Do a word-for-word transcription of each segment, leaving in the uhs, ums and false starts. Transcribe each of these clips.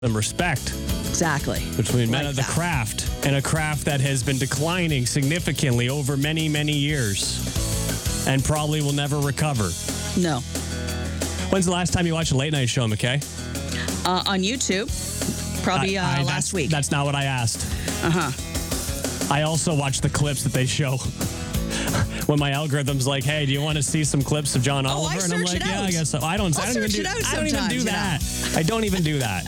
some respect Exactly. between men Like of the that. craft and a craft that has been declining significantly over many, many years and probably will never recover. No. When's the last time you watched a late night show, McKay? Uh, on YouTube, probably uh, I- I- last that's- week. That's not what I asked. Uh-huh. I also watch the clips that they show when my algorithm's like, "Hey, do you want to see some clips of John Oh, I Oliver?" And I'm search like, it "Yeah, out. I guess so." I don't. I'll I don't even search do. it out I don't even do sometimes, you know. that. I don't even do that.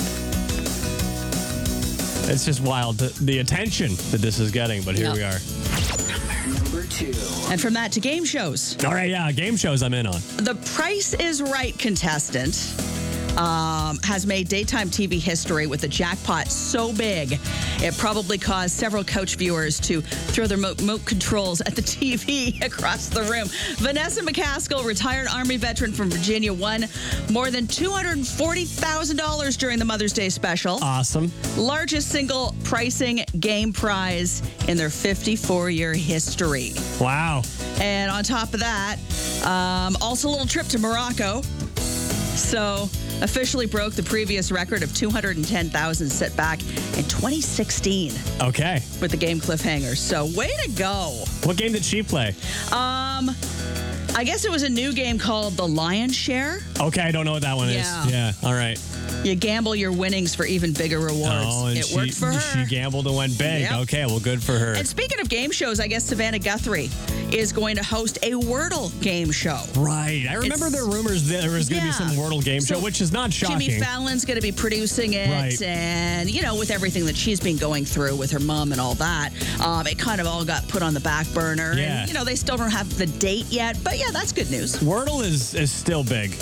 It's just wild the, the attention that this is getting. But here Yep. we are. Number two. And from that to game shows. All right, yeah, game shows I'm in on. The Price is Right contestant um, has made daytime T V history with a jackpot so big it probably caused several couch viewers to throw their remote remote controls at the T V across the room. Vanessa McCaskill, retired Army veteran from Virginia, won more than two hundred forty thousand dollars during the Mother's Day special. Awesome. Largest single pricing game prize in their fifty-four-year history. Wow. And on top of that, um, also a little trip to Morocco. So officially broke the previous record of two hundred ten thousand set back in twenty sixteen Okay. with the game cliffhanger. So way to go. What game did she play? Um, I guess it was a new game called The Lion's Share. Okay, I don't know what that one Yeah. is. Yeah. All right. You gamble your winnings for even bigger rewards. Oh, and it she, worked for her. She gambled and went big. Yep. Okay, well, good for her. And speaking of game shows, I guess Savannah Guthrie is going to host a Wordle game show. Right. I remember It's- there were rumors that there was going to Yeah. be some Wordle game show, So which is not shocking. Jimmy Fallon's going to be producing it. Right. And, you know, with everything that she's been going through with her mom and all that, um, it kind of all got put on the back burner. Yeah. And, you know, they still don't have the date yet. But, yeah, that's good news. Wordle is, is still big.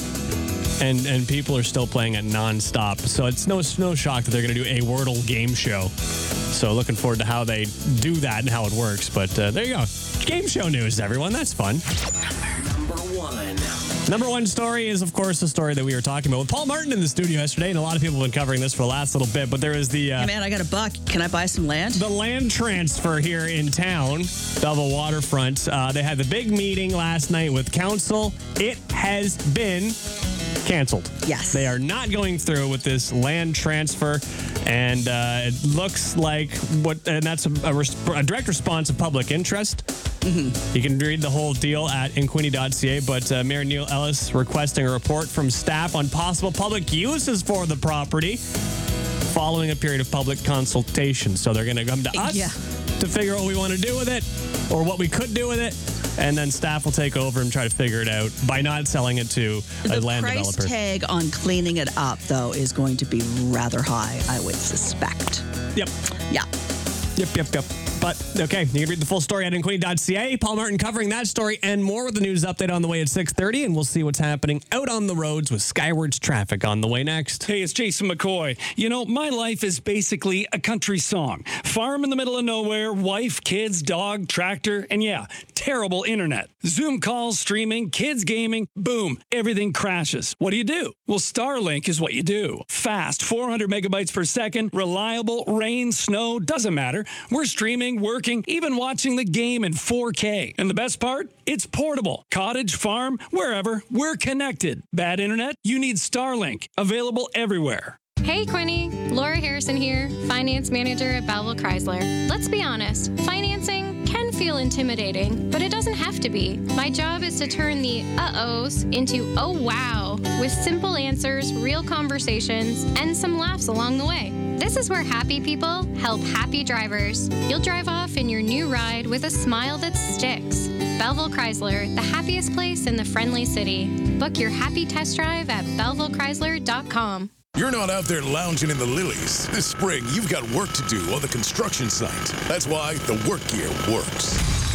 And and people are still playing it nonstop. So it's no, no shock that they're going to do a Wordle game show. So looking forward to how they do that and how it works. But uh, there you go. Game show news, everyone. That's fun. Number one. Number one story is, of course, the story that we were talking about with Paul Martin in the studio yesterday. And a lot of people have been covering this for the last little bit. But there is the... Uh, Hey, man, I got a buck. Can I buy some land? The land transfer here in town, Belleville Waterfront. Uh, they had the big meeting last night with council. It has been canceled. Yes. They are not going through with this land transfer. And uh, it looks like what, and that's a, a, resp- a direct response of public interest. Mm-hmm. You can read the whole deal at inquini dot c a, but uh, Mayor Neil Ellis requesting a report from staff on possible public uses for the property following a period of public consultation. So they're going to come to us Yeah. to figure out what we want to do with it or what we could do with it. And then staff will take over and try to figure it out by not selling it to a The land price developer. tag on cleaning it up, though, is going to be rather high, I would suspect. Yep. Yeah. Yep, yep, yep. But, okay, you can read the full story at inquini dot c a. Paul Martin covering that story and more with the news update on the way at six thirty. And we'll see what's happening out on the roads with Skywards traffic on the way next. Hey, it's Jason McCoy. You know, my life is basically a country song. Farm in the middle of nowhere, wife, kids, dog, tractor, and yeah, terrible internet. Zoom calls, streaming, kids gaming, boom, everything crashes. What do you do? Well, Starlink is what you do. Fast, four hundred megabytes per second, reliable, rain, snow, doesn't matter. We're streaming, working, even watching the game in four K. And the best part? It's portable. Cottage, farm, wherever, we're connected. Bad internet? You need Starlink. Available everywhere. Hey, Quinny. Laura Harrison here, finance manager at Belleville Chrysler. Let's be honest, financing can feel intimidating, but it doesn't have to be. My job is to turn the uh-ohs into oh wow with simple answers, real conversations, and some laughs along the way. This is where happy people help happy drivers. You'll drive off in your new ride with a smile that sticks. Belleville Chrysler, the happiest place in the friendly city. Book your happy test drive at belleville chrysler dot com. You're not out there lounging in the lilies. This spring, you've got work to do on the construction site. That's why the work gear works.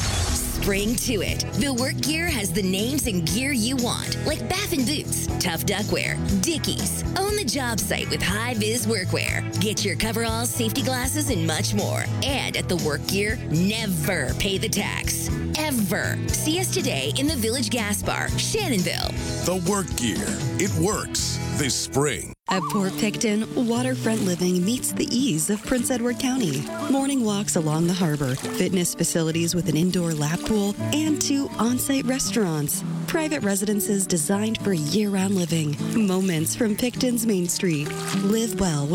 Spring to it. The work gear has the names and gear you want, like Baffin Boots, Tough Duckwear, Dickies. Own the job site with high-vis workwear. Get your coveralls, safety glasses, and much more. And at the work gear, never pay the tax. Ever. See us today in the Village Gas Bar, Shannonville. The work gear. It works this spring. At Port Picton, waterfront living meets the ease of Prince Edward County. Morning walks along the harbor, fitness facilities with an indoor lap pool, and two on-site restaurants. Private residences designed for year-round living. Moments from Picton's Main Street. Live well